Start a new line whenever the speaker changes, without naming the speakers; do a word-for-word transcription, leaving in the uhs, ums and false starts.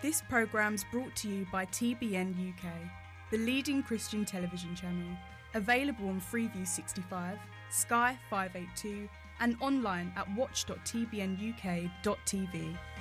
This programme's brought to you by T B N U K, the leading Christian television channel, available on Freeview sixty-five, Sky five eighty-two and online at watch dot t b n u k dot t v.